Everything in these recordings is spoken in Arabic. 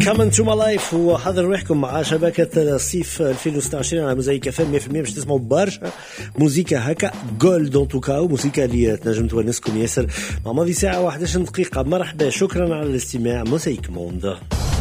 Coming to my life وحاضر روحكم مع شبكة الصيف 2026 على موزايك FM 100%. باش تسمعوا برشا موسيقى هكا جولد اون توكا، وموسيقى اللي تنجم تونسكم ياسر مع ماضي ساعة 11 دقيقة. مرحبا، شكرا على الاستماع. موزايك موند،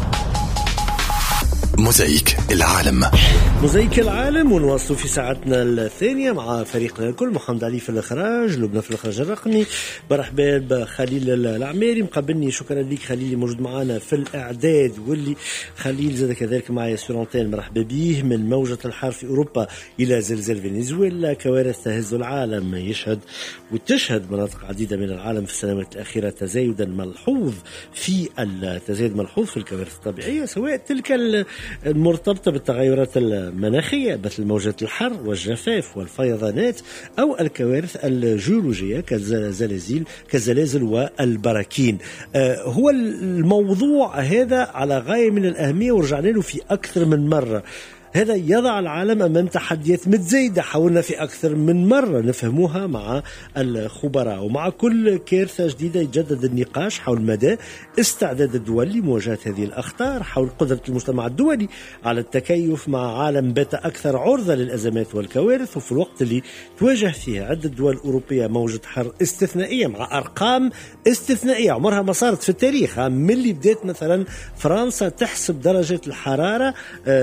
موزايك العالم، موزايك العالم. ونواصلوا في ساعتنا الثانية مع فريقنا الكل. محمد علي في الإخراج، لبنى في الإخراج الرقمي. مرحبا بخليل العماري مقابلني. شكرا لك خليل موجود معنا في الإعداد، واللي خليل زاد كذلك معي سورانتين. مرحبا به. من موجة الحر في أوروبا إلى زلزال فنزويلا، كوارث تهز العالم. يشهد وتشهد مناطق عديدة من العالم في السنوات الأخيرة تزايد ملحوظ في الكوارث الطبيعية، سواء تلك المرتبطة بالتغيرات المناخية مثل موجات الحر والجفاف والفيضانات، أو الكوارث الجيولوجية كالزلازل والبراكين. هو الموضوع هذا على غاية من الأهمية، ورجعنا له في أكثر من مرة. هذا يضع العالم أمام تحديات متزايدة، حاولنا في أكثر من مرة نفهموها مع الخبراء، ومع كل كارثة جديدة يتجدد النقاش حول مدى استعداد الدول لمواجهة هذه الأخطار، حول قدرة المجتمع الدولي على التكيف مع عالم بات أكثر عرضة للأزمات والكوارث. وفي الوقت اللي تواجه فيها عدة دول أوروبية موجة حر استثنائية مع أرقام استثنائية عمرها ما صارت في التاريخ. من اللي بدأت مثلا فرنسا تحسب درجة الحرارة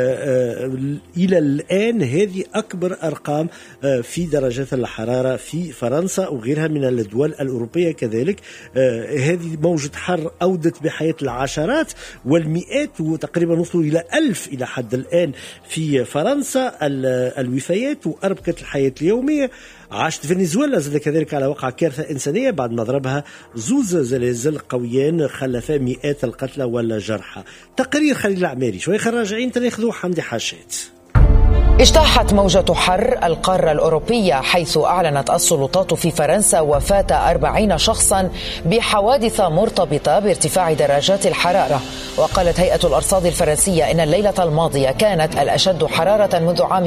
إلى الآن، هذه أكبر أرقام في درجات الحرارة في فرنسا وغيرها من الدول الأوروبية كذلك. هذه موجة حر أودت بحياة العشرات والمئات، وتقريبا وصلوا إلى 1000 إلى حد الآن في فرنسا الوفيات وأربكت الحياة اليومية. عاشت فنزويلا زاد كذلك على وقع كارثة إنسانية بعد ما ضربها زوز زلازل قويان خلفا مئات القتلى والجرحى. تقرير خليل العماري. شوي راجعين تناخذوا حمدي حاشات. اجتاحت موجة حر القارة الأوروبية، حيث أعلنت السلطات في فرنسا وفاة 40 شخصا بحوادث مرتبطة بارتفاع درجات الحرارة. وقالت هيئة الأرصاد الفرنسية إن الليلة الماضية كانت الأشد حرارة منذ عام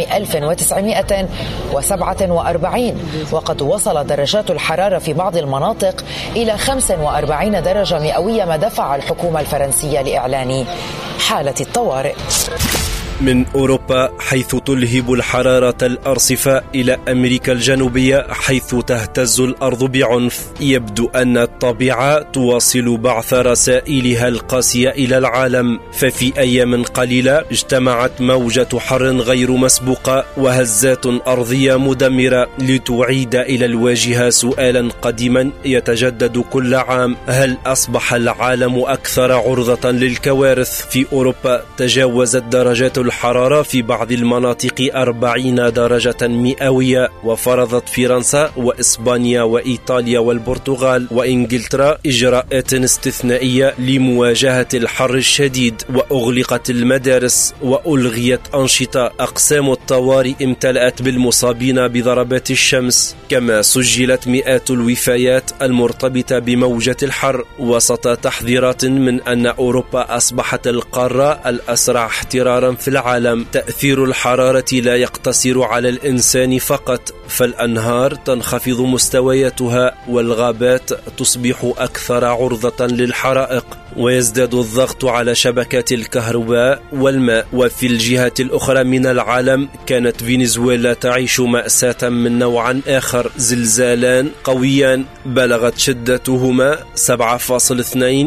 1947، وقد وصل درجات الحرارة في بعض المناطق إلى 45 درجة مئوية، ما دفع الحكومة الفرنسية لإعلان حالة الطوارئ. من أوروبا، حيث تلهب الحرارة الأرصفة، إلى أمريكا الجنوبية حيث تهتز الأرض بعنف، يبدو أن الطبيعة تواصل بعث رسائلها القاسية إلى العالم. ففي أيام قليلة اجتمعت موجة حر غير مسبوقة وهزات أرضية مدمرة لتعيد إلى الواجهة سؤالا قديما يتجدد كل عام: هل أصبح العالم أكثر عرضة للكوارث؟ في أوروبا تجاوزت درجات الحرارة في بعض المناطق 40 درجة مئوية، وفرضت فرنسا وإسبانيا وإيطاليا والبرتغال وإنجلترا إجراءات استثنائية لمواجهة الحر الشديد، وأغلقت المدارس وألغيت أنشطة. أقسام الطوارئ امتلأت بالمصابين بضربات الشمس، كما سجلت مئات الوفيات المرتبطة بموجة الحر، وسط تحذيرات من أن أوروبا أصبحت القارة الأسرع احترارا في العالم. تأثير الحرارة لا يقتصر على الإنسان فقط، فالأنهار تنخفض مستوياتها والغابات تصبح أكثر عرضة للحرائق، ويزداد الضغط على شبكات الكهرباء والماء. وفي الجهة الأخرى من العالم كانت فنزويلا تعيش مأساة من نوع آخر. زلزالان قويان بلغت شدتهما 7.2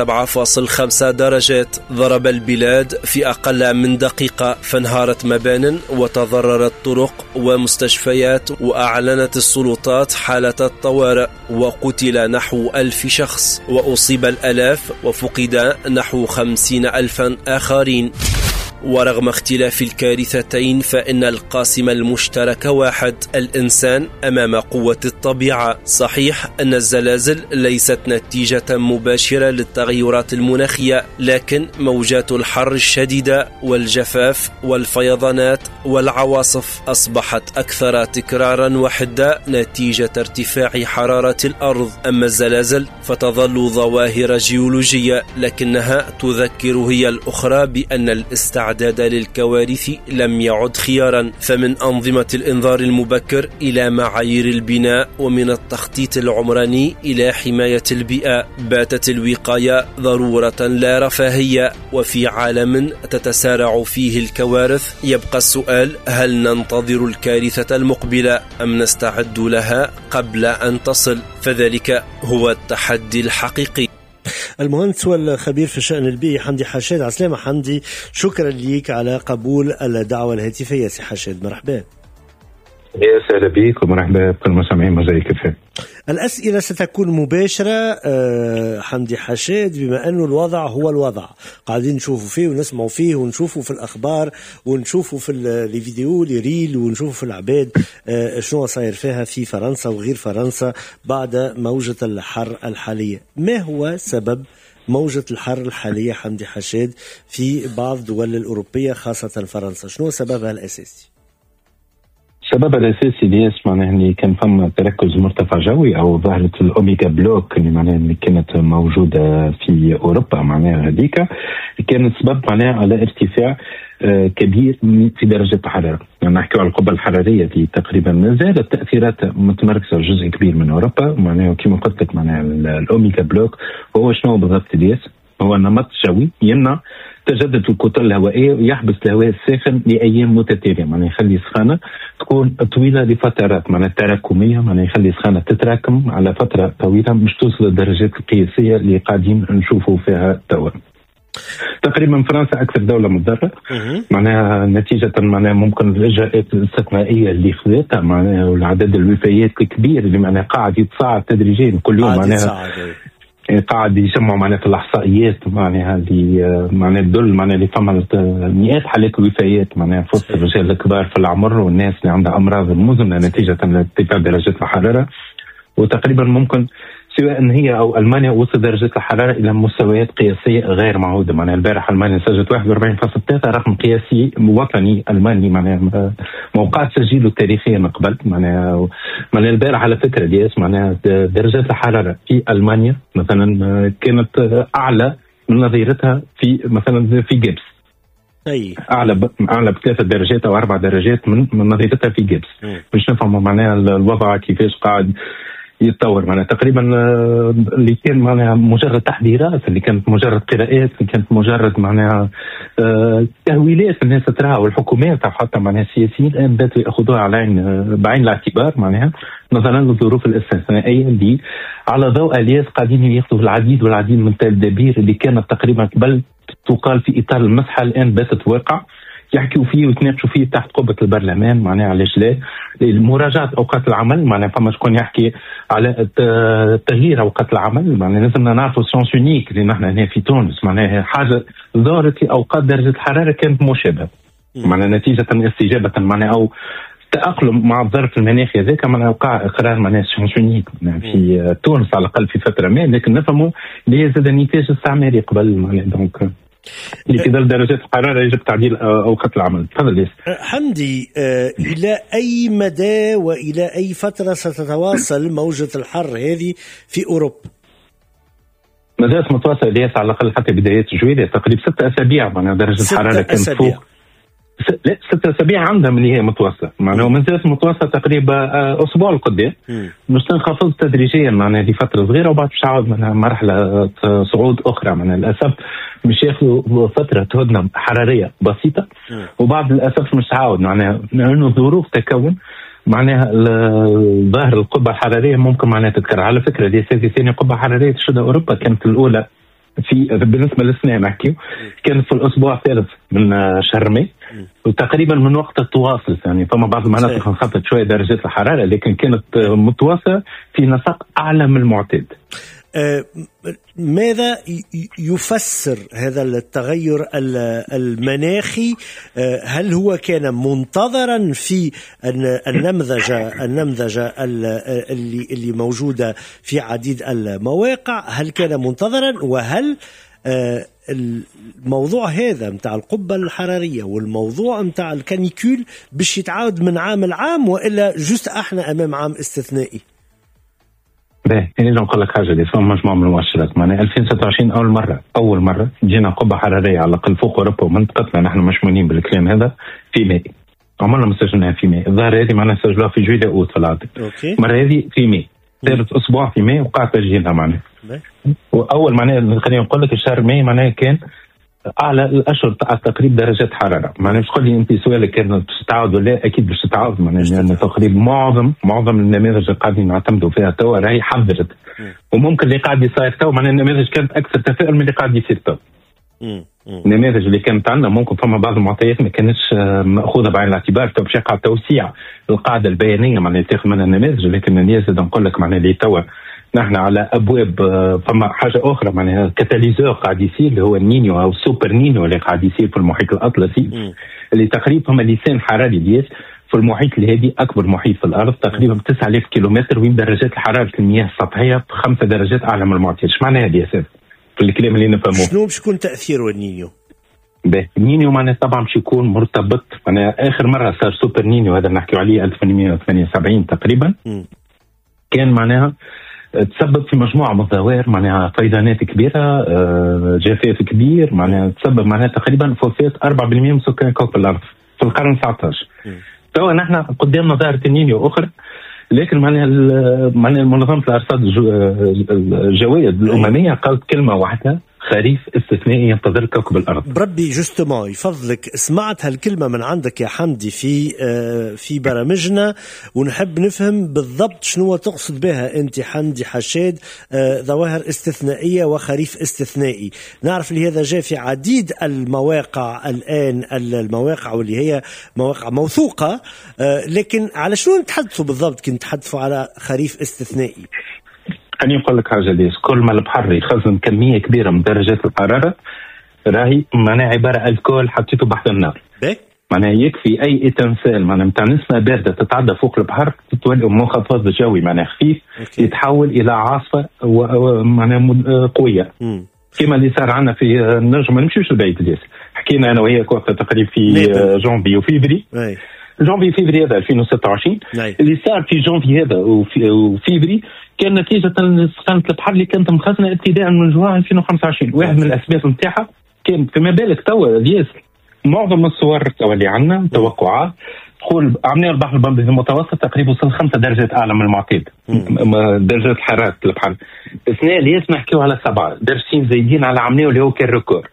و7.5 درجات ضرب البلاد في أقل من دقيقة، فانهارت مبان وتضررت طرق ومستشفيات، وأعلنت السلطات حالة الطوارئ، وقتل نحو 1000 شخص وأصيب الآلاف، وفقد نحو 50,000 آخرين. ورغم اختلاف الكارثتين فإن القاسم المشترك واحد: الإنسان أمام قوة الطبيعة. صحيح أن الزلازل ليست نتيجة مباشرة للتغيرات المناخية، لكن موجات الحر الشديدة والجفاف والفيضانات والعواصف أصبحت أكثر تكرارا وحدة نتيجة ارتفاع حرارة الأرض. أما الزلازل فتظل ظواهر جيولوجية، لكنها تذكر هي الأخرى بأن الاستعداد الاستعداد للكوارث لم يعد خيارا، فمن أنظمة الإنذار المبكر إلى معايير البناء ومن التخطيط العمراني إلى حماية البيئة باتت الوقاية ضرورة لا رفاهية. وفي عالم تتسارع فيه الكوارث يبقى السؤال: هل ننتظر الكارثة المقبلة أم نستعد لها قبل أن تصل؟ فذلك هو التحدي الحقيقي. المهندس والخبير في الشأن البيئي حمدي حشاد. عسلامة حمدي، شكرا ليك على قبول الدعوة الهاتفية. سي حشاد مرحبا. يا سهلا بك ومرحبا بكل المستمعين مزايك كيف. الأسئلة ستكون مباشرة حمدي حشاد، بما أنه الوضع هو الوضع قاعدين نشوفوا فيه ونسمعوا فيه ونشوفوا في الأخبار ونشوفوا في الفيديو الريل ونشوفوا في العباد شنو صاير فيها في فرنسا وغير فرنسا بعد موجة الحر الحالية. ما هو سبب موجة الحر الحالية حمدي حشاد في بعض الدول الأوروبية خاصة فرنسا؟ شنو سببها الأساسي؟ السبب الاساسي اللي معناه اللي كان فما تركز مرتفع جوي او ظاهره الاوميجا بلوك اللي معناها اللي كانت موجوده في اوروبا، معناها هذيك كانت سبب معناها على ارتفاع كبير في درجه الحراره. يعني نحكي على القبه الحراريه اللي تقريبا ما زالت التاثيرات متمركزه جزء كبير من اوروبا، معناها كما قلت لك معناها الاوميجا بلوك هو شنو بالضبط الياس؟ هو نمط جوي يمنع تجدد الكتل الهوائيه ويحبس الهواء الساخن لايام متتاليه، معناها يخلي السخانه تكون طويله لفترات معناها تراكميه، معناها يخلي السخانه تتراكم على فتره طويله مش توصل للدرجات القياسيه اللي قاعدين نشوفوا فيها توا. تقريبا فرنسا اكثر دوله مضره، معناها نتيجه معناها ممكن الاجراءات الاستثنائيه اللي خذتها معناها والعدد الوفيات الكبير اللي معناها قاعد يتصاعد تدريجيا كل يوم، معناها قاعد يجمعوا معناها في الاحصائيات معناها اللي معناها تدل معناها اللي فما مئات حالات الوفيات معناها في وسط الرجال الكبار في العمر والناس اللي عندها امراض مزمنه نتيجه لارتفاع درجات الحراره. وتقريبا ممكن سواء ان هي او المانيا وصل درجه الحراره الى مستويات قياسيه غير معهوده، معناها البارح المانيا سجلت 41.3 رقم قياسي وطني الماني، معناها موقع تسجيله تاريخيا من قبل. معناها البارح على فكره دياس معناها درجات الحراره في المانيا مثلا كانت اعلى من نظيرتها في مثلا في جيبس، اعلى بثلاث درجات او 4 درجات من نظيرتها في جيبس. مش نفهم معناها الوضع كيفاش قاعد يتطور. معناها تقريبا اللي كان معناها مجرد تحذيرات، اللي كانت مجرد قراءات، اللي كانت مجرد معناها تهويلات الناس تراها والحكومات او حتى معناها السياسيين الان بدأوا ياخذوها على بعين الاعتبار، معناها نظرا للظروف الاستثنائيه اللي على ضوء الياس قاعدين ياخذوا العديد والعديد من التدابير اللي كانت تقريبا قبل تقال في اطار المسحه الان باتت واقع يحكيوا فيه ويتناقشوا فيه تحت قبة البرلمان. معناها علاش لا؟ مراجعة أوقات العمل، معناها فما شكون يحكي على تغيير أوقات العمل، معناها لازمنا نعرفوا سونس يونيك اللي نحن هنا في تونس، معناها حاجة ظهرت لأوقات درجة الحرارة كانت مشابهة، معناها نتيجة استجابة معناها أو تأقلم مع الظرف المناخي هذاك، معناها وقع إقرار معناها سونس يونيك في تونس على الأقل في فترة ما، لكن نفهموا اللي هي زاد نتاج استعماري قبل، معناها دونك اللي في درجات الحرارة يجب تعديل أوقات العمل. تفضل حمدي، إلى أي مدى وإلى أي فترة ستتواصل موجة الحر هذه في أوروبا؟ ما زالت متواصلة الياس على الأقل حتى بدايات جويلية، تقريبا 6 أسابيع معناها درجة الحرارة كانت فوق. لا 6 أسابيع عندها من اللي هي متواصلة، معناها وما زالت متواصلة تقريبا أسبوع القدام، مش تنخفض تدريجيا معناها لفترة صغيرة وبعد مش تعود معناها مرحلة صعود أخرى. معناها للأسف مش ياخذوا فترة هدنة حرارية بسيطة وبعد للأسف مش تعود، معناها لأنه ظروف تكون معناها ظاهر القبة الحرارية ممكن معناها تتكرر. على فكرة دي ثاني قبة حرارية تشهدها أوروبا، كانت الأولى في بالنسبة للسنة نحكي كانت في الأسبوع الثالث من شهر ماي، وتقريبا من وقت التواصل، يعني فما بعض المناطق انخفضت شوية درجات الحرارة لكن كانت متواصلة في نسق أعلى من المعتاد. ماذا يفسر هذا التغير المناخي؟ هل هو كان منتظرا في النمذجة اللي موجودة في عديد المواقع؟ هل كان منتظرا؟ وهل الموضوع هذا متاع القبة الحرارية والموضوع متاع الكانيكول باش يتعاود من عام لعام، وإلا جست احنا أمام عام استثنائي؟ باهي نقول لك حاجه اللي فما مجموعه من المؤشرات. معناها 2026 اول مره جينا قبه حراريه على الاقل فوق اوروبا ومنطقتنا نحن مشمولين بالكلام هذا في ماء. عمرنا ما سجلناها في ماء. الظاهر هذه معناها سجلوها في جويلية اوت في العاده. المره هذه في ماء. ثالث اسبوع في ماء وقع تسجيلها معناها. واول معناها خليني نقول لك الشهر ماء معناها كان اعلى الاشهر تاع تقريب درجات حراره. معناها مش تقول لي انت سؤالك كان باش تتعاود ولا اكيد باش تتعاود. معناها لان تقريبا معظم النماذج اللي قاعدين نعتمدوا فيها توا راهي حذرت وممكن اللي قاعد يصير توا معناها النماذج كانت اكثر تفاؤل من اللي قاعد يصير توا. النماذج اللي كانت عندنا ممكن فما بعض المعطيات ما كانتش ماخوذه بعين الاعتبار تو باش يقع توسيع القاعده البيانيه معناها تاخذ منها النماذج. لكن الناس نقول لك معناها اللي توا نحن على ابواب فما حاجه اخرى معناها كاتاليزور قاعد يصير اللي هو النينيو او السوبر نينيو اللي قاعد يصير في المحيط الاطلسي اللي تقريبا فما لسان حراري دياس في المحيط الهادي اكبر محيط في الارض تقريبا 9000 كيلومتر وين درجات حراره المياه السطحيه ب5 درجات اعلى من المعتاد. ايش معناها هذه يا سيدي في الكلام اللي نفهموه؟ شنو باش يكون تاثيره النينيو؟ النينيو معناها طبعا باش يكون مرتبط معناها اخر مره صار سوبر نينيو هذا نحكيو عليه 1878 تقريبا. كان معناها تسبب في مجموعه من الظواهر معناها فيضانات كبيره جفاف كبير معناها تسبب معناها تقريبا وفاه 4% من سكان كوكب الارض في القرن 19. توا نحن قدامنا ظاهره النينيو اخرى لكن معناها منظمه الارصاد الجويه الامميه قالت كلمه واحده خريف استثنائي ينتظر كوكب الارض. بربي جوستومون يفضلك سمعت هالكلمه من عندك يا حمدي في برامجنا ونحب نفهم بالضبط شنو تقصد بها انت حمدي حشاد ظواهر استثنائيه وخريف استثنائي. نعرف اللي هذا جاء في عديد المواقع الان المواقع واللي هي مواقع موثوقه لكن على شنو نتحدثوا بالضبط كنت تحدثوا على خريف استثنائي؟ خليني نقول لك حاجه ليش كل ما البحر يخزن كميه كبيره من درجات الحراره راهي معناها عباره الكول حطيته بحر النار. معناها يكفي اي تمثال معناها نتاع نسمه بارده تتعدى فوق البحر تولي منخفض جوي معناها خفيف يتحول الى عاصفه معناها قويه. كما اللي صار عندنا في النجم ما نمشيوش لبعيد ليش حكينا انا وياك وقت تقريبا في جانفي وفيفري. جانفي فيفري هذا 2026 اللي صار في جانفي هذا وفيفري كان نتيجة سخانة البحر اللي كانت مخزنة ابتداء من جوان 2025. واحد من الأسباب نتاعها كان فيما بالك توا دياس معظم الصور توا اللي عندنا توقعات تقول عملنا البحر البلطي المتوسط تقريبا وصل 5 درجات أعلى من المعتاد درجات حرارة البحر. اثنين اللي نحكيو على 7 درجتين زايدين على عملناه اللي هو كان ريكور.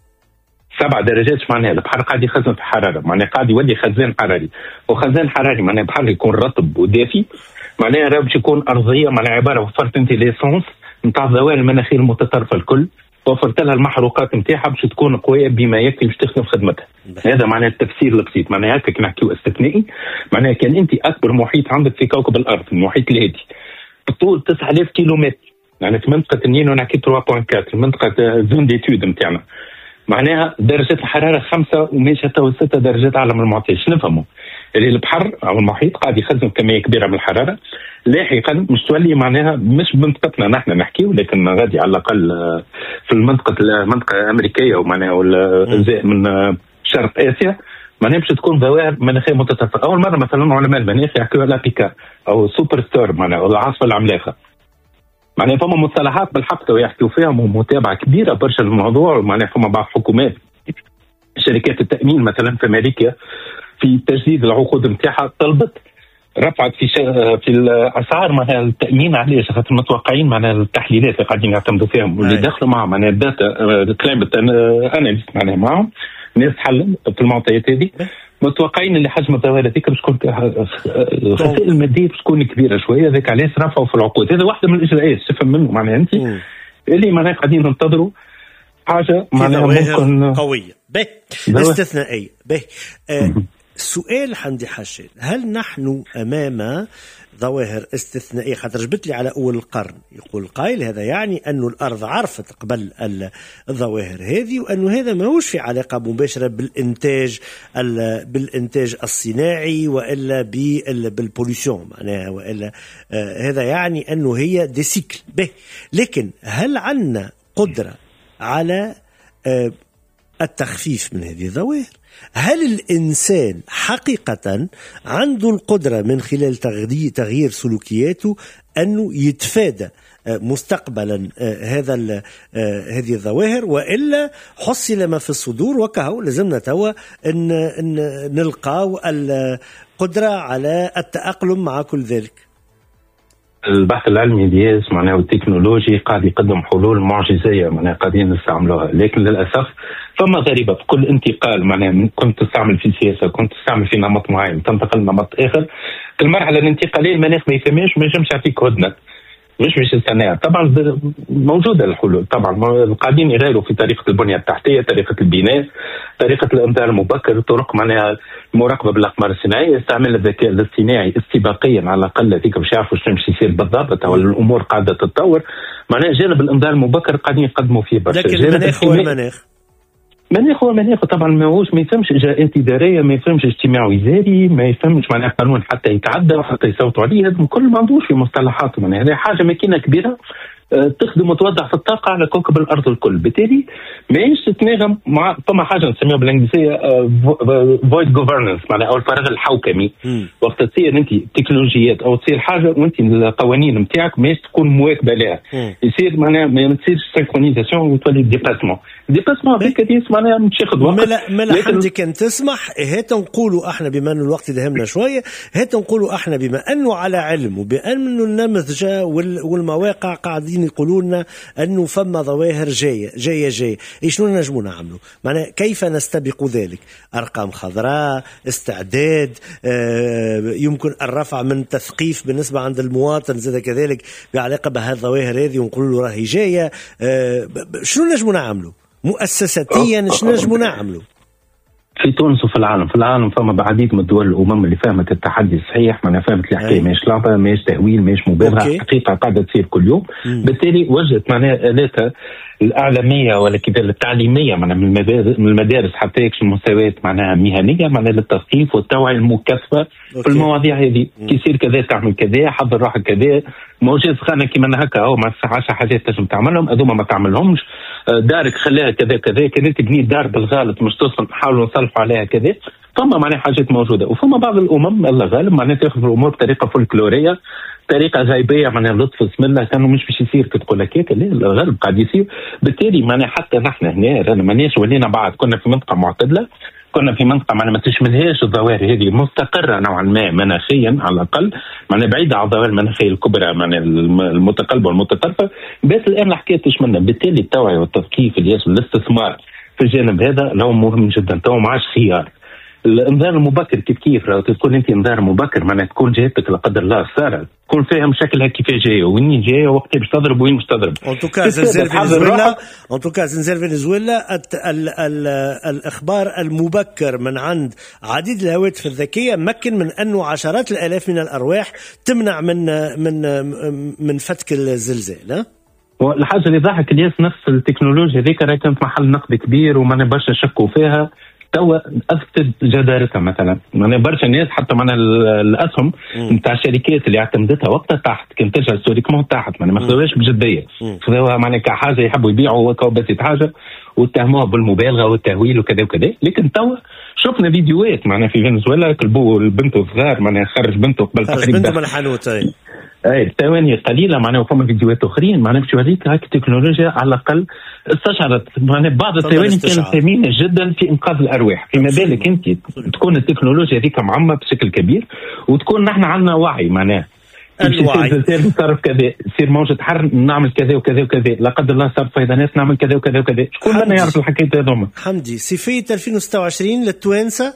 7 درجات معناها البحر قاعد يخزن في حرارة معناها قاعد يولي خزان حراري وخزان حراري معناها البحر يكون رطب ودافي معناها راه باش يكون ارضيه معناها عباره وفرت انت ليسونس نتاع الظواهر المناخيه المتطرفه الكل وفرت لها المحروقات نتاعها باش تكون قويه بما يكفي باش تخدم خدمتها. هذا معناها التفسير البسيط معناها هكاك نحكيو استثنائي معناها كان انت اكبر محيط عندك في كوكب الارض المحيط الهادي بطول 9000 كيلومتر يعني في منطقه النينو نحكي 3.4 منطقه زون ديتود نتاعنا معناها درجه الحراره 5 وماشيه 6 درجات اعلى من المعتاد. شنو نفهموا؟ اللي البحر او المحيط قاعد يخزن كميه كبيره من الحراره لاحقا مش تولي معناها مش بمنطقتنا نحن نحكيو لكن غادي على الاقل في المنطقه الامريكيه ومعناها من شرق اسيا معناها باش تكون ظواهر مناخيه متطرفه. اول مره مثلا علماء المناخ يحكيوا على بيكا او سوبر ستور معناها العاصفه العملاقه معناها فما مصطلحات بالحق يحكيوا فيها ومتابعه كبيره برشا الموضوع معناها فما بعض حكومات شركات التامين مثلا في امريكا في تجديد العقود نتاعها طلبت رفعت في الاسعار معناها التامين علاش خاطر متوقعين معناها التحليلات اللي قاعدين يعتمدوا فيهم واللي دخلوا معهم معناها الداتا كلايمت اناليست معناها معهم ناس حل في المعطيات هذه متوقعين اللي حجم الظواهر هذيك باش تكون الخسائر الماديه باش تكون كبيره شويه ذاك علاش رفعوا في العقود. هذا واحده من الاجراءات تفهم منه معناها انت اللي معناها قاعدين ننتظروا حاجه معناها ممكن قويه استثنائيه. سؤال حمدي حشاد هل نحن امام ظواهر استثنائيه؟ خاطر جبت لي على اول القرن يقول القائل هذا يعني انه الارض عرفت قبل الظواهر هذه وانه هذا ماهوش في علاقه مباشره بالانتاج الصناعي والا بالبوليسيون معناها والا هذا يعني انه هي دي سيكل. لكن هل عندنا قدره على التخفيف من هذه الظواهر. هل الإنسان حقيقة عنده القدرة من خلال تغيير سلوكياته أنه يتفادى مستقبلا هذه الظواهر، وإلا حصل ما في الصدور وكهو لازمنا توا أن نلقاو القدرة على التأقلم مع كل ذلك؟ البحث العلمي دياس معناه والتكنولوجي قاعد يقدم حلول معجزية معناه قاعدين نستعملوها، لكن للأسف فما غريبة في كل انتقال معناه كنت تستعمل في سياسة، كنت تستعمل في نمط معين، تنتقل لنمط آخر، المرحلة الانتقالية المناخ ما يفهمش، ما ينجمش يعطيك هدنة، مش الصناعة. طبعا موجودة الحلول، طبعا قاعدين يغيروا في طريقة البنية التحتية، طريقة البناء، طريقة الإنذار المبكر، طرق معناها المراقبة بالأقمار الصناعية، استعمال الذكاء الاصطناعي استباقيا على الأقل هذيك باش يعرفوا شنو باش يصير بالضبط، أو الأمور قاعدة تتطور. معناها جانب الإنذار المبكر قاعدين يقدموا فيه برشا. لكن المناخ هو المناخ طبعا ما يفهمش اجراءات اداريه، ما يفهمش اجتماع وزاري، ما يفهمش معناها قانون حتى يتعدى وحتى يصوتوا عليه، هذا كل ما عندوش في مصطلحات. معناها هذه حاجه ماكينه كبيره تخدم وتوزع في الطاقه على كوكب الارض الكل، بالتالي ماهيش تتناغم مع فما حاجه نسميها بالانجليزيه void governance، معناها او الفراغ الحوكمي. وقت تصير انت تكنولوجيات او تصير حاجه وانت القوانين نتاعك ماهيش تكون مواكبه لها، يصير معناها ما تصيرش سينكرونيزاسيون وتولي ديباسمون هذيك ديس معناها مش ياخذ وقت. ملا حمدي كان تسمح هات نقولوا احنا بما انه الوقت دهمنا شويه، هات نقولوا احنا بما انه على علم وبانه النمذجه والمواقع قاعدين يقولوا لنا انه فما ظواهر جايه شنو نجموا نعملوا؟ معناها كيف نستبق ذلك؟ ارقام خضراء، استعداد، يمكن الرفع من تثقيف بالنسبه عند المواطن زاد كذلك بعلاقه بهذه الظواهر هذه، ونقول له راهي جايه. شنو نجموا نعملوا مؤسساتيا؟ شنو نجموا نعملوا في تونس وفي العالم فما بعديد من الدول الامم اللي فهمت التحدي الصحيح، معناها فهمت الحكايه ماهيش لعبه، ماهيش تهويل، ماهيش مبالغه، حقيقه قاعده تصير كل يوم. بالتالي وجدت معناها الاتها الاعلاميه ولا كذا التعليميه معناها من المدارس حتى يكش المستويات معناها مهنيه، معناها للتثقيف والتوعيه المكثفه في المواضيع هذه. كي يصير كذا تعمل كذا، حضر روحك كذا، موجود سخانه كيما هكا او ما 10 حاجات تنجم تعملهم، هذوما ما تعملهمش، دارك خليها كذا كذا، كنت تبني دار بالغالط مش تصل، نحاولوا نصلحوا عليها كذا. فما معناها حاجات موجوده، وفما بعض الامم الله غالب معناها تاخذ الامور بطريقه فولكلوريه، طريقه غيبيه معناها لطف بسم الله، كانوا مش باش يصير كتقول لك هيك، لا الغالب قاعد يصير. بالتالي معناها حتى نحن هنا رانا ماناش ولينا بعد، كنا في منطقه معتدله، كنا في منطقه معناها ما تشملهاش الظواهر هذه، مستقره نوعا ما مناخيا على الاقل، معناها بعيده عن الظواهر المناخيه الكبرى معناها المتقلبه والمتطرفه، بس الان الحكايه تشملنا. بالتالي التوعيه والتثقيف اللي يسمى الاستثمار في الجانب هذا له مهم جدا، تو ما عادش خيار. الانذار المبكر كيف تكون انت انذار مبكر معناها تكون جهتك لا قدر الله صارت، تكون فاهم شكلها كيفاش جايه وين جايه وقت باش تضرب وين مش تضرب. ان توكا زنزال فنزويلا الاخبار المبكر من عند عديد الهواتف الذكيه مكن من انه عشرات الالاف من الارواح تمنع من فتك الزلزال. والحاجه اللي ضحك الياس نفس التكنولوجيا هذيك راهي كانت محل نقد كبير وما برشا شكوا فيها، توا اثبتت جدارتها. مثلا يعني برشا ناس حتى معنا الاسهم نتاع الشركات اللي اعتمدتها وقتها تحت، كانت ترجع هيستوريكمون تحت، ما خذوهاش بجديه، خذوها معناها كحاجه يحبوا يبيعوا وكوبات حاجه واتهموها بالمبالغه والتهويل وكذا وكذا. لكن توا شفنا فيديوهات معناها في فنزويلا كلبو البنت صغار معناها خرج بنته قبل تقريبا من الحانوت ثواني قليله معناها، وفما فيديوهات اخرين معناها باش يوريك هاك التكنولوجيا على الاقل استشعرت معناها بعض الثواني كانت ثمينه جدا في انقاذ الارواح. فيما بالك انت تكون التكنولوجيا هذيك معمه بشكل كبير وتكون نحن عندنا وعي معناها الوعي نتصرف كذا، يصير موجة حر نعمل كذا وكذا وكذا، لا قدر الله صار فيضانات نعمل كذا وكذا وكذا. شكون منا يعرف الحكايه هذوما؟ حمدي صيفيه 2026 للتوانسه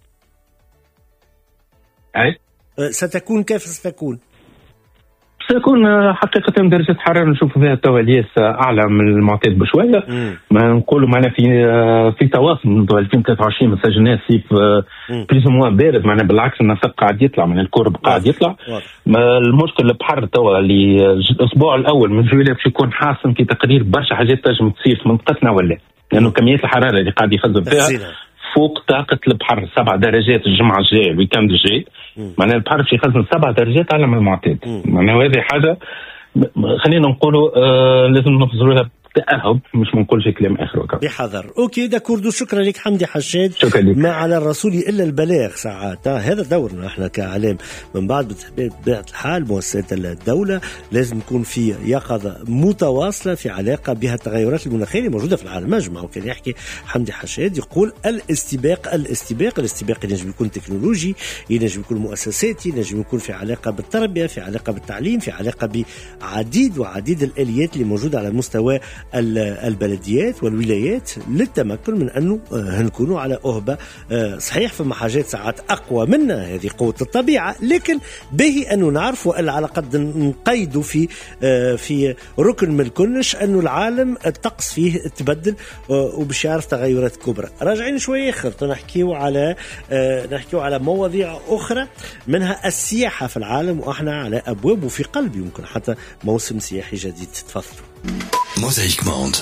ستكون كيف ستكون؟ سيكون حقيقة درجة حرارة نشوف فيها تواليس أعلى من المعتاد بشوية. ما نقولوا معنا في تواصل منذ 2023 ما سجلناه صيف بليز موان بارد، معنا بالعكس النسق قاعد يطلع من الكورب قاعد يطلع. المشكلة البحر توا اللي الأسبوع الأول من جويلية باش يكون حاسم في تقرير برشا حاجات تنجم تصير في منطقتنا، ولا لأنه كمية الحرارة اللي قاعد يخزن فيها فوق طاقة البحر 7 درجات الجمعة الجاية الويكاند الجاي، معناها البحر باش يخزن 7 درجات أعلى من المعتاد. معناها هذه حاجة خلينا نقولوا لازم نفصلوا لها تأهب، مش منقولش كلام آخر وكذا. بحذر. أوكي داكوردو. شكرا لك حمدي حشاد. شكرا لك. ما على الرسول إلا البلاغ ساعات، هذا دورنا احنا كإعلام. من بعد بطبيعة الحال مؤسسات الدولة لازم يكون في يقظة متواصلة في علاقة بها التغيرات المناخية اللي موجودة في العالم أجمع. وكان يحكي حمدي حشاد يقول الاستباق ينجم يكون تكنولوجي، ينجم يكون مؤسساتي، ينجم يكون في علاقة بالتربية، في علاقة بالتعليم، في علاقة بعديد الآليات اللي موجودة على مستوى البلديات والولايات للتمكن من أنه نكونوا على أهبة. صحيح فما حاجات ساعات أقوى منا، هذه قوة الطبيعة، لكن به أنه نعرفوا على قد نقيدوا في ركن من الكلش أنه العالم الطقس فيه تبدل وباش يعرف تغيرات كبرى. راجعين شوية آخر نحكيو على مواضيع أخرى منها السياحة في العالم، وإحنا على أبواب وفي قلب يمكن حتى موسم سياحي جديد. تفضلوا. موزايك موند.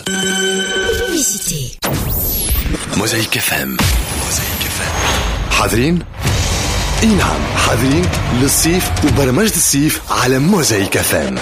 موزايك FM. حاضرين؟ اي نعم حاضرين للصيف وبرمجة الصيف على موزايك FM.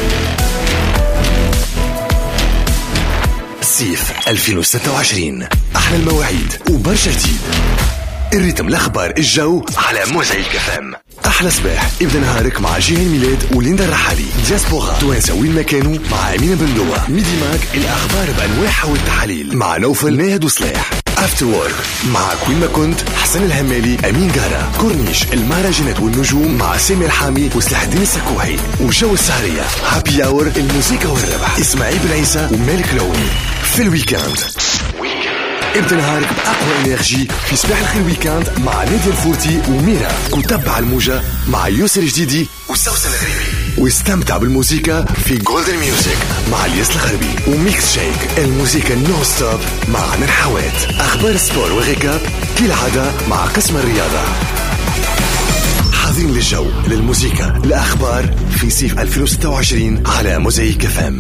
صيف 2026 أحلى المواعيد وبرشا جديد. الريتم الأخبار الجو على موزايك FM. أحلى صباح ابدأ نهارك مع جيهان ميلاد وليندا الرحالي. دياسبورا توانسة وين ما كانوا مع أمينة بن لوى. ميدي ماك الأخبار بأنواعها والتحاليل مع نوفل ناهد وصلاح. افتر وورك مع كوين ما كنت حسن الهمالي أمين جارة. كورنيش المهرجانات والنجوم مع سامي الحامي وسلاح الدين السكوحي. وجو السهرية هابي اور الموسيقى والربح إسماعيل بن عيسى ومالك لوني. في الويكاند ابدأ نهارك بأقوى إنرجي في صباح الخير ويكاند مع نادية الفورتي وميرا. وتبع الموجة مع يوسر الجديدي وسوسن الغريبي. واستمتع بالموسيقى في جولدن ميوزك مع الياس الغربي. وميكس شيك الموسيقى نو ستوب مع عمر حوات. أخبار سبور وغيكاب كالعادة مع قسم الرياضة. حاضرين للجو للموسيقى الأخبار في صيف 2026 على موزايك FM.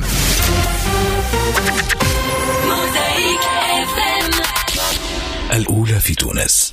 الأولى في تونس.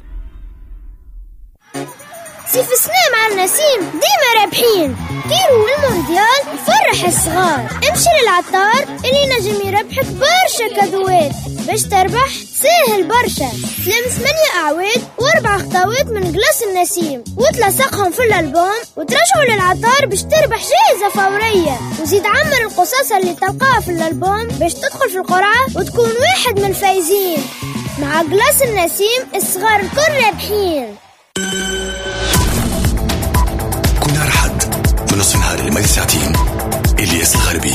سيف السنة مع النسيم ديما رابحين. كيرو المونديال فرح الصغار. امشي للعطار اللي نجم يربحك برشا كادوات. باش تربح سهل برشا. تلم 8 أعواد و4 خطوات من قلاص النسيم وتلصقهم في الألبوم وترجعوا للعطار باش تربح جائزة فورية. وزيد عمر القصاصة اللي تلقاها في الألبوم باش تدخل في القرعة وتكون واحد من الفايزين. مع قلاص النسيم الصغار الكل رابحين. كل نهار حد من نصف النهار لمدة ساعتين. الياس الغربي.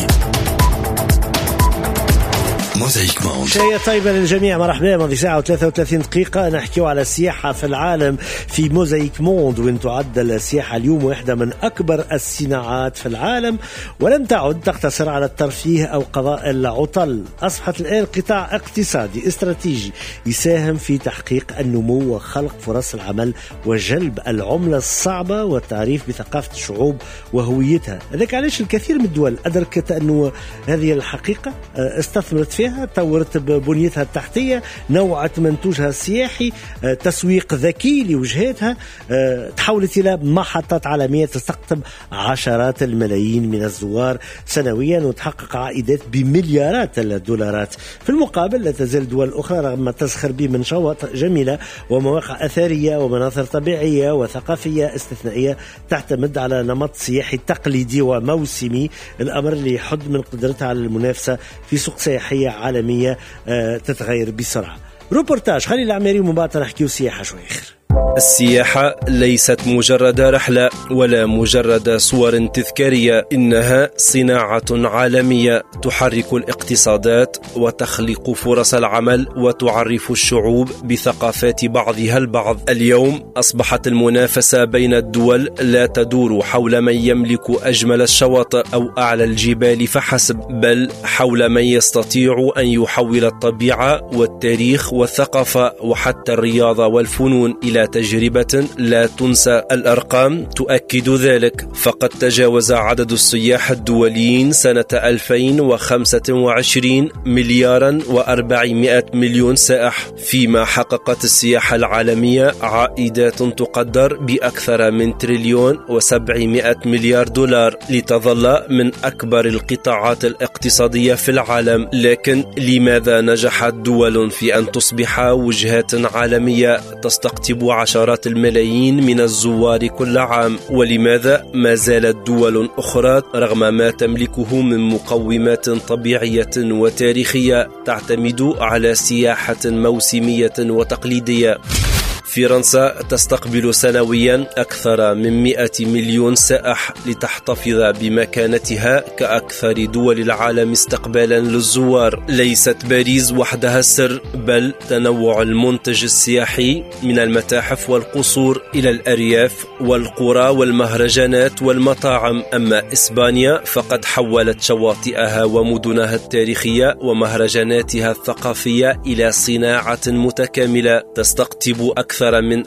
موزايك موند. شيء طيبة للجميع. مرحبا. ماضي ساعة و33 دقيقة نحكيو على السياحة في العالم في موزايك موند، وين تعد السياحة اليوم واحدة من أكبر الصناعات في العالم، ولم تعد تقتصر على الترفيه أو قضاء العطل. أصبحت الآن قطاع اقتصادي استراتيجي يساهم في تحقيق النمو وخلق فرص العمل وجلب العملة الصعبة والتعريف بثقافة الشعوب وهويتها. لذلك علاش الكثير من الدول أدركت أنه هذه الحقيقة، استثمرت فيها، طورت بنيتها التحتية، نوعت منتوجها السياحي، تسويق ذكي لوجهاتها، تحولت إلى محطات عالمية تستقطب عشرات الملايين من الزوار سنويا وتحقق عائدات بمليارات الدولارات. في المقابل لا تزال دول أخرى رغم ما تزخر به من شواطئ جميلة ومواقع أثرية ومناظر طبيعية وثقافية استثنائية تعتمد على نمط سياحي تقليدي وموسمي، الأمر اللي يحد من قدرتها على المنافسة في سوق سياحية عالمية تتغير بسرعة. روبورتاج خليل العماري ومباشرة نحكيو سياحة شوي آخر. السياحة ليست مجرد رحلة ولا مجرد صور تذكارية، إنها صناعة عالمية تحرك الاقتصادات وتخلق فرص العمل وتعرف الشعوب بثقافات بعضها البعض. اليوم أصبحت المنافسة بين الدول لا تدور حول من يملك أجمل الشواطئ أو أعلى الجبال فحسب، بل حول من يستطيع أن يحول الطبيعة والتاريخ والثقافة وحتى الرياضة والفنون إلى تجربة لا تنسى. الأرقام تؤكد ذلك، فقد تجاوز عدد السياح الدوليين سنة 2025 مليارا و400 مليون سائح، فيما حققت السياحة العالمية عائدات تقدر بأكثر من تريليون و700 مليار دولار، لتظل من أكبر القطاعات الاقتصادية في العالم. لكن لماذا نجحت دول في أن تصبح وجهات عالمية تستقطب عشرات الملايين من الزوار كل عام؟ ولماذا ما زالت دول أخرى رغم ما تملكه من مقومات طبيعية وتاريخية تعتمد على سياحة موسمية وتقليدية؟ فرنسا تستقبل سنويا أكثر من 100 مليون سائح لتحتفظ بمكانتها كأكثر دول العالم استقبالا للزوار. ليست باريس وحدها السر، بل تنوع المنتج السياحي من المتاحف والقصور إلى الأرياف والقرى والمهرجانات والمطاعم. أما إسبانيا فقد حولت شواطئها ومدنها التاريخية ومهرجاناتها الثقافية إلى صناعة متكاملة تستقطب أكثر من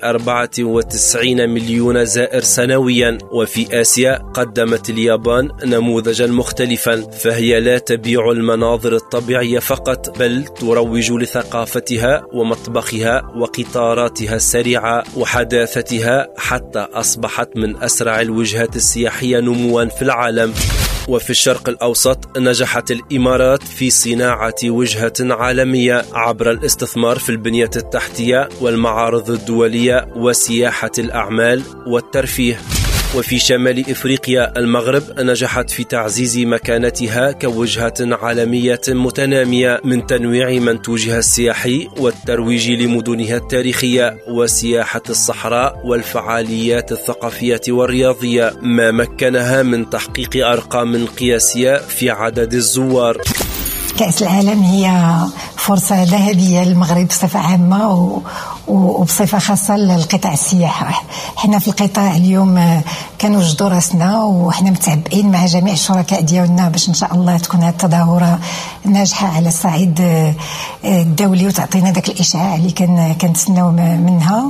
94 مليون زائر سنويا. وفي آسيا قدمت اليابان نموذجا مختلفا، فهي لا تبيع المناظر الطبيعية فقط، بل تروج لثقافتها ومطبخها وقطاراتها السريعة وحداثتها، حتى أصبحت من أسرع الوجهات السياحية نموا في العالم. وفي الشرق الأوسط نجحت الإمارات في صناعة وجهة عالمية عبر الاستثمار في البنية التحتية والمعارض الدولية وسياحة الأعمال والترفيه. وفي شمال إفريقيا المغرب نجحت في تعزيز مكانتها كوجهة عالمية متنامية من تنويع منتوجها السياحي والترويج لمدنها التاريخية وسياحة الصحراء والفعاليات الثقافية والرياضية، ما مكنها من تحقيق أرقام قياسية في عدد الزوار. كأس العالم هي فرصة ذهبية للمغرب بصفة عامة وبصفة خاصة للقطاع السياحة. احنا في القطاع اليوم كنوجدوا راسنا وحنا متعبئين مع جميع الشركاء ديالنا باش ان شاء الله تكون هذه التظاهرة ناجحة على الصعيد الدولي وتعطينا ذاك الإشعاع اللي كنتسناو منها،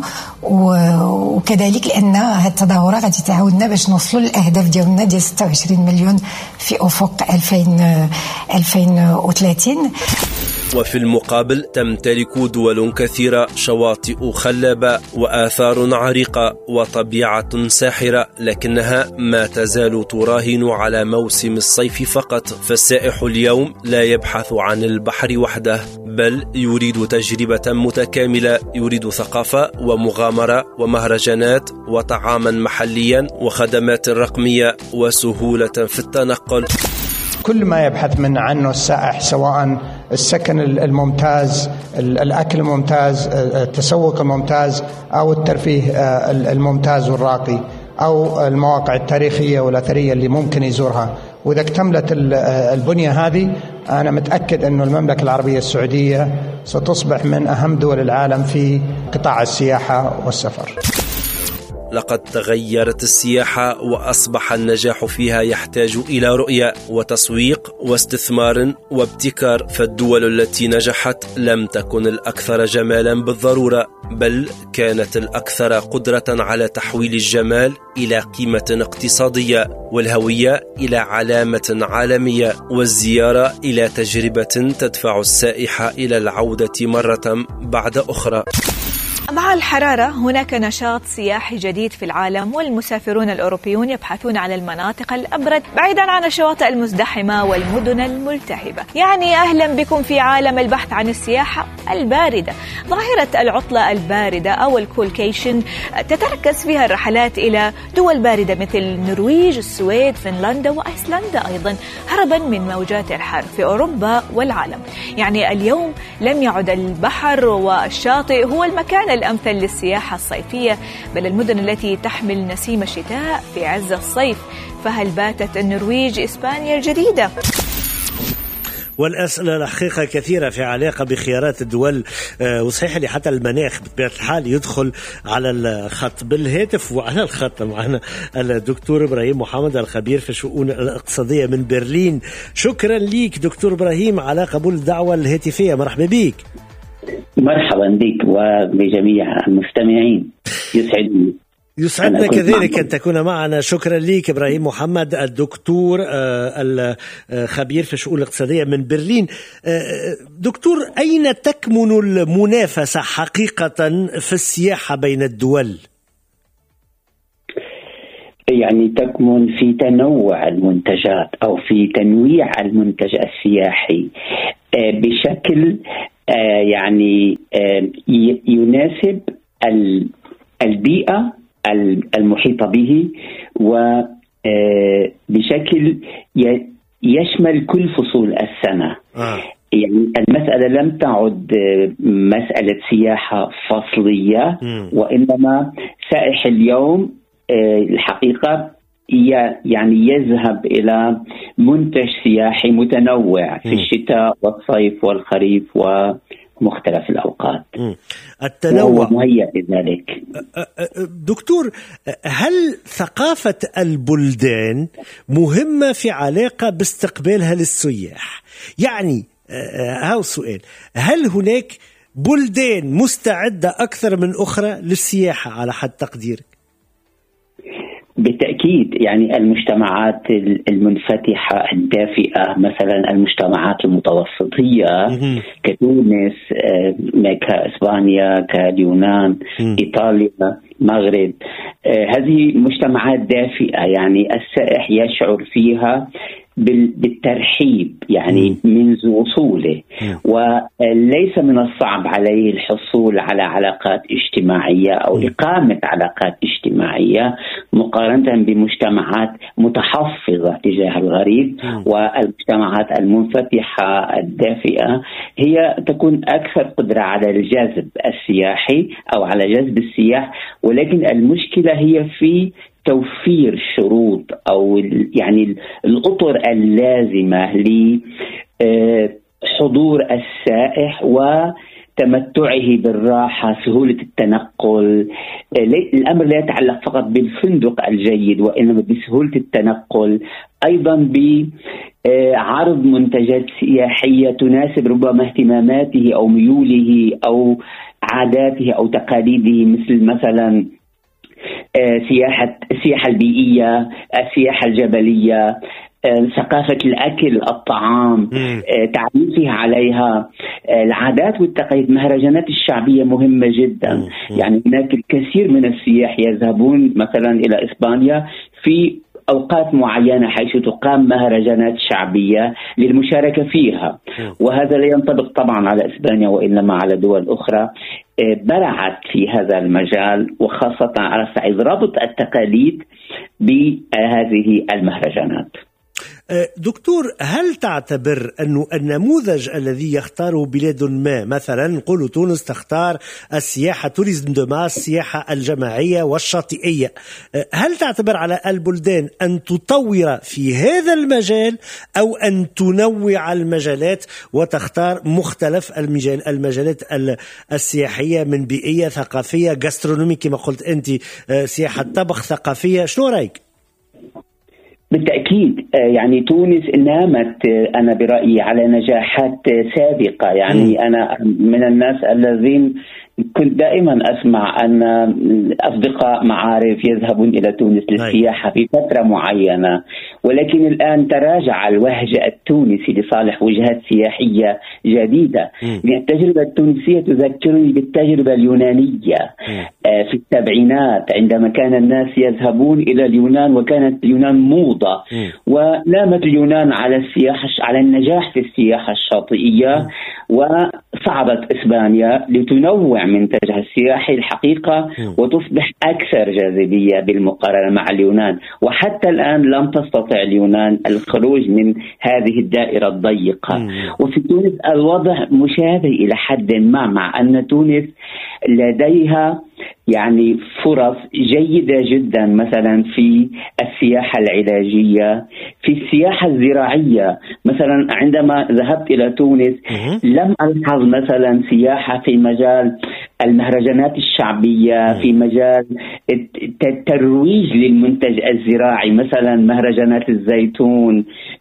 وكذلك لأن هذه التظاهرة غادي تعاوننا باش نوصلوا للأهداف ديالنا ديال 26 مليون في أفق 2030. وفي المقابل تمتلك دول كثيرة شواطئ خلابة وآثار عريقة وطبيعة ساحرة، لكنها ما تزال تراهن على موسم الصيف فقط. فالسائح اليوم لا يبحث عن البحر وحده، بل يريد تجربة متكاملة، يريد ثقافة ومغامرة ومهرجانات وطعاما محليا وخدمات رقمية وسهولة في التنقل. كل ما يبحث عنه السائح، سواء السكن الممتاز، الأكل الممتاز، التسوق الممتاز، أو الترفيه الممتاز والراقي، أو المواقع التاريخية والأثرية اللي ممكن يزورها. وإذا اكتملت البنية هذه، أنا متأكد أن المملكة العربية السعودية ستصبح من أهم دول العالم في قطاع السياحة والسفر. لقد تغيرت السياحة وأصبح النجاح فيها يحتاج إلى رؤية وتسويق واستثمار وابتكار. فالدول التي نجحت لم تكن الأكثر جمالا بالضرورة، بل كانت الأكثر قدرة على تحويل الجمال إلى قيمة اقتصادية، والهوية إلى علامة عالمية، والزيارة إلى تجربة تدفع السائح إلى العودة مرة بعد أخرى. مع الحرارة هناك نشاط سياحي جديد في العالم، والمسافرون الأوروبيون يبحثون عن المناطق الأبرد بعيدا عن الشواطئ المزدحمة والمدن الملتهبة. يعني أهلا بكم في عالم البحث عن السياحة الباردة. ظاهرة العطلة الباردة أو الكولكيشن تتركز فيها الرحلات إلى دول باردة مثل النرويج، السويد، فنلندا وأيسلندا أيضا، هربا من موجات الحر في أوروبا والعالم. يعني اليوم لم يعد البحر والشاطئ هو المكان الأمثل للسياحة الصيفية، بل المدن التي تحمل نسيم الشتاء في عز الصيف. فهل باتت النرويج إسبانيا الجديدة؟ والأسئلة الحقيقة كثيرة في علاقة بخيارات الدول، وصحيح اللي حتى المناخ بطبيعة الحال يدخل على الخط. بالهاتف وعلى الخط معنا الدكتور إبراهيم محمد الخبير في الشؤون الاقتصادية من برلين. شكرا ليك دكتور إبراهيم على قبول الدعوة الهاتفية، مرحبا بيك. مرحبا بك وبجميع المستمعين. يسعدنا كذلك أن تكون معنا. شكرا لك إبراهيم محمد الدكتور الخبير في الشؤون الاقتصادية من برلين. دكتور، أين تكمن المنافسة حقيقة في السياحة بين الدول؟ يعني تكمن في تنوع المنتجات أو في تنويع المنتج السياحي بشكل يعني يناسب البيئة المحيطة به، وبشكل يشمل كل فصول السنة. يعني المسألة لم تعد مسألة سياحة فصلية، وإنما سائح اليوم الحقيقة يعني يذهب إلى منتج سياحي متنوع في الشتاء والصيف والخريف ومختلف الأوقات. التنوع مهيأ لذلك. دكتور، هل ثقافة البلدان مهمة في علاقة باستقبالها للسياح؟ يعني هذا السؤال، هل هناك بلدان مستعدة أكثر من أخرى للسياحة على حد تقديرك؟ بالتأكيد، يعني المجتمعات المنفتحة الدافئة، مثلا المجتمعات المتوسطية كتونس، كإسبانيا، كاليونان، إيطاليا، المغرب، هذه مجتمعات دافئة يعني السائح يشعر فيها بالترحيب يعني منذ وصوله، وليس من الصعب عليه الحصول على علاقات اجتماعية أو إقامة علاقات اجتماعية مقارنة بمجتمعات متحفظة تجاه الغريب. والمجتمعات المنفتحة الدافئة هي تكون أكثر قدرة على الجذب السياحي أو على جذب السياح، ولكن المشكلة هي في توفير شروط أو يعني الأطر اللازمة لحضور السائح وتمتعه بالراحة، سهولة التنقل. الأمر لا يتعلق فقط بالفندق الجيد، وإنما بسهولة التنقل، أيضا بعرض منتجات سياحية تناسب ربما اهتماماته أو ميوله أو عاداته أو تقاليده، مثلا السياحة البيئية، السياحة الجبلية، ثقافة الأكل، الطعام، تعريفها عليها، العادات والتقاليد. المهرجانات الشعبية مهمة جدا. يعني هناك الكثير من السياح يذهبون مثلا إلى إسبانيا في أوقات معينة حيث تقام مهرجانات شعبية للمشاركة فيها، وهذا لا ينطبق طبعا على إسبانيا وإنما على دول أخرى برعت في هذا المجال، وخاصة على صعيد ربط التقاليد بهذه المهرجانات. دكتور، هل تعتبر أنه النموذج الذي يختاره بلاد ما، مثلا نقول تونس تختار السياحة توريزم دو ماس، السياحة الجماعية والشاطئية، هل تعتبر على البلدان أن تطور في هذا المجال أو أن تنوع المجالات وتختار مختلف المجالات السياحية من بيئية، ثقافية، جاسترونومي كما قلت أنت، سياحة طبخ، ثقافية؟ شنو رأيك؟ بالتأكيد، يعني تونس نامت أنا برأيي على نجاحات سابقة. يعني أنا من الناس الذين كنت دائما أسمع أن أصدقاء معارف يذهبون إلى تونس للسياحة في فترة معينة، ولكن الآن تراجع الوهج التونسي لصالح وجهات سياحية جديدة. التجربة التونسية تذكرني بالتجربة اليونانية في السبعينات، عندما كان الناس يذهبون إلى اليونان وكانت اليونان موضة، ونامت اليونان على النجاح في السياحة الشاطئية، وصعدت إسبانيا لتنوع منتجها السياحي الحقيقة وتصبح أكثر جاذبية بالمقارنة مع اليونان. وحتى الآن لم تستطع اليونان الخروج من هذه الدائرة الضيقة. وفي تونس الوضع مشابه إلى حد ما، مع أن تونس لديها يعني فرص جيدة جدا مثلا في السياحة العلاجية، في السياحة الزراعية. مثلا عندما ذهبت إلى تونس لم ألحظ مثلا سياحة في مجال المهرجانات الشعبية، في مجال الترويج للمنتج الزراعي، مثلا مهرجانات الزيتون،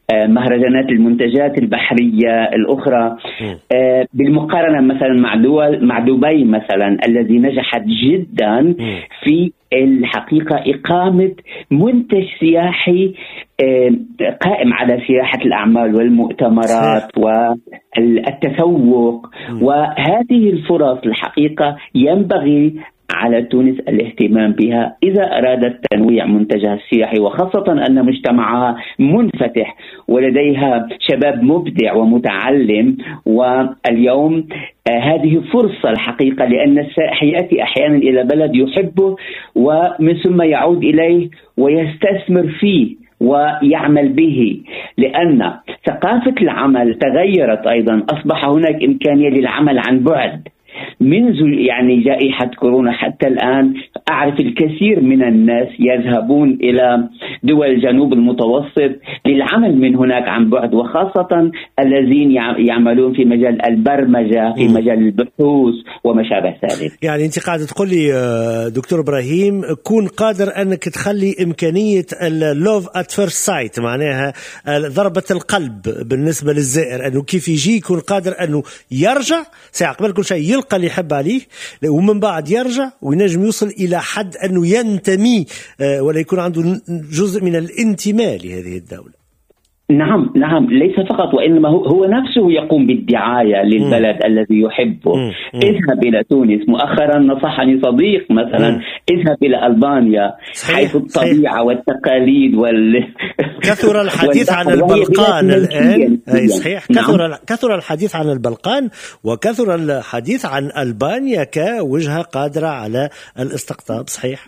مهرجانات المنتجات البحرية الأخرى، بالمقارنة مثلا مع دبي مثلا الذي نجحت جدا في الحقيقة إقامة منتج سياحي قائم على سياحة الأعمال والمؤتمرات والتسوق. وهذه الفرص الحقيقة ينبغي على تونس الاهتمام بها إذا أرادت تنويع منتجها السياحي، وخاصة أن مجتمعها منفتح ولديها شباب مبدع ومتعلم. واليوم هذه فرصة الحقيقة، لأن السائح يأتي أحيانا إلى بلد يحبه ومن ثم يعود إليه ويستثمر فيه ويعمل به، لأن ثقافة العمل تغيرت أيضا. أصبح هناك إمكانية للعمل عن بعد منذ جائحة كورونا حتى الآن. أعرف الكثير من الناس يذهبون إلى دول جنوب المتوسط للعمل من هناك عن بعد، وخاصة الذين يعملون في مجال البرمجة، في مجال البحوث وما شابه ذلك. يعني أنت قاعدة تقول لي دكتور إبراهيم كون قادر أنك تخلي إمكانية اللوف أت فيرست سايت، معناها ضربة القلب بالنسبة للزائر، أنه كيف يجي يكون قادر أنه يرجع ساعة قبل كل شيء يلقى اللي يحب عليه، ومن بعد يرجع وينجم يوصل إلى حد أنه ينتمي ولا يكون عنده جزء من الانتماء لهذه الدولة. نعم، ليس فقط، وإنما هو نفسه يقوم بالدعاية للبلد الذي يحبه. اذهب إلى تونس. مؤخرا نصحني صديق مثلا اذهب إلى ألبانيا، حيث الطبيعة والتقاليد كثر الحديث عن البلقان الآن. صحيح، كثر الحديث عن البلقان وكثر الحديث عن ألبانيا كوجهة قادرة على الاستقطاب. صحيح.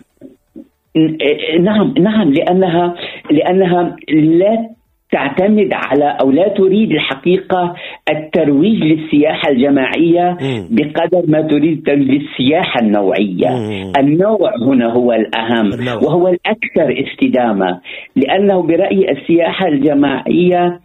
نعم، لأنها لا تعتمد على أو لا تريد الحقيقة الترويج للسياحة الجماعية بقدر ما تريد ترويج للسياحة النوعية. النوع هنا هو الأهم وهو الأكثر استدامة، لأنه برأيي السياحة الجماعية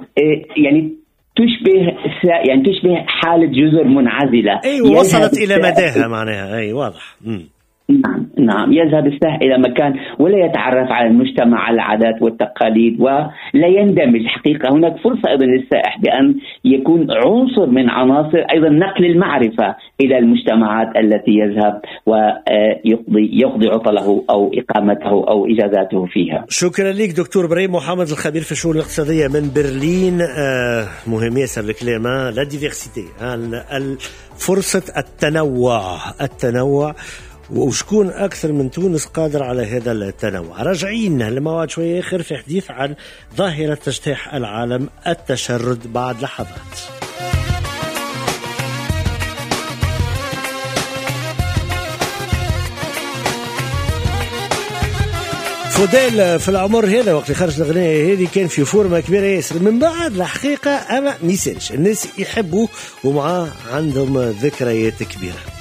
تشبه حالة جزر منعزلة. وصلت إلى مداها معناها. واضح. نعم، يذهب السائح إلى مكان ولا يتعرف على المجتمع، على العادات والتقاليد، ولا يندمج. حقيقة هناك فرصة أيضا للسائح بأن يكون عنصر من عناصر أيضا نقل المعرفة إلى المجتمعات التي يذهب ويقضي عطله أو إقامته أو إجازاته فيها. شكرا لك دكتور إبراهيم محمد، الخبير في الشؤون الاقتصادية من برلين. مهم ياسر الكلام، لا ديفيرسيتي، فرصة التنوع وشكون أكثر من تونس قادر على هذا التنوع. راجعين لموعد شوية آخر في حديث عن ظاهرة تجتاح العالم، التشرد، بعد لحظات. فوديل في العمر هذا وقت خرج الأغنية هذه كان في فورمة كبيرة ياسر. من بعد الحقيقة أنا ميسالش الناس يحبوه ومعاه عندهم ذكريات كبيرة.